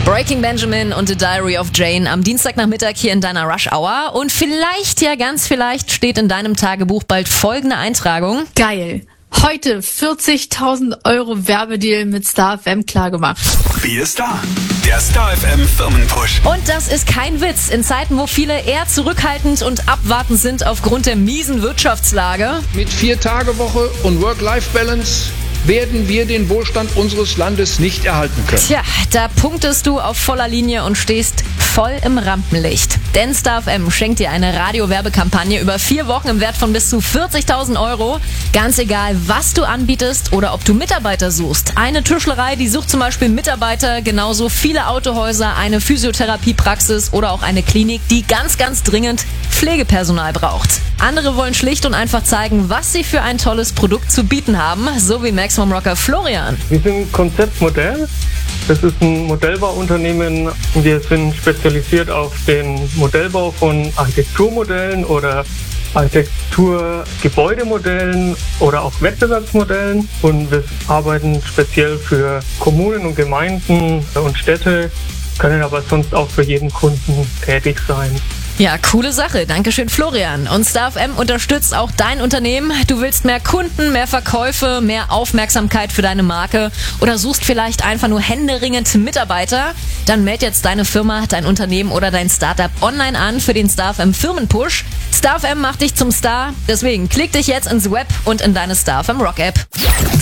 Breaking Benjamin und The Diary of Jane am Dienstagnachmittag hier in deiner Rush Hour. Und vielleicht, ja ganz vielleicht, steht in deinem Tagebuch bald folgende Eintragung. Geil. Heute 40.000 € Werbedeal mit Star FM klargemacht. Wie ist da? Der Star FM Firmenpush. Und das ist kein Witz. In Zeiten, wo viele eher zurückhaltend und abwartend sind aufgrund der miesen Wirtschaftslage. Mit 4-Tage-Woche und Work-Life-Balance werden wir den Wohlstand unseres Landes nicht erhalten können. Tja, da punktest du auf voller Linie und stehst voll im Rampenlicht. Denn Star FM schenkt dir eine Radiowerbekampagne über 4 Wochen im Wert von bis zu 40.000 €. Ganz egal, was du anbietest oder ob du Mitarbeiter suchst. Eine Tischlerei, die sucht zum Beispiel Mitarbeiter, genauso viele Autohäuser, eine Physiotherapiepraxis oder auch eine Klinik, die ganz, ganz dringend Pflegepersonal braucht. Andere wollen schlicht und einfach zeigen, was sie für ein tolles Produkt zu bieten haben, so wie Maximum Rocker Florian. Wir sind Konzeptmodell. Das ist ein Modellbauunternehmen. Wir sind spezialisiert auf den Modellbau von Architekturmodellen oder Architekturgebäudemodellen oder auch Wettbewerbsmodellen. Und wir arbeiten speziell für Kommunen und Gemeinden und Städte, können aber sonst auch für jeden Kunden tätig sein. Ja, coole Sache. Dankeschön, Florian. Und Star FM unterstützt auch dein Unternehmen. Du willst mehr Kunden, mehr Verkäufe, mehr Aufmerksamkeit für deine Marke oder suchst vielleicht einfach nur händeringend Mitarbeiter? Dann meld jetzt deine Firma, dein Unternehmen oder dein Startup online an für den Star FM Firmenpush. Star FM macht dich zum Star. Deswegen klick dich jetzt ins Web und in deine Star FM Rock App.